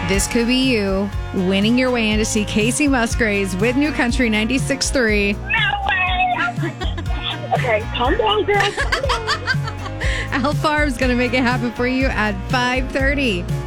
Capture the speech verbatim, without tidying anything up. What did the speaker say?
this could be you winning your way in to see Casey Musgraves with New Country ninety-six point three. No way! Oh my God. Okay, calm down, girl. Calm down. Al Farm's going to make it happen for you at five thirty.